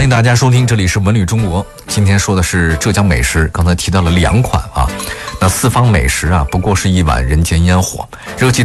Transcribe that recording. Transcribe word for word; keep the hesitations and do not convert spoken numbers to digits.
迎大家收听，这里是文旅中国。今天说的是浙江美食，刚才提到了两款啊，那四方美食啊，不过是一碗人间烟火，热气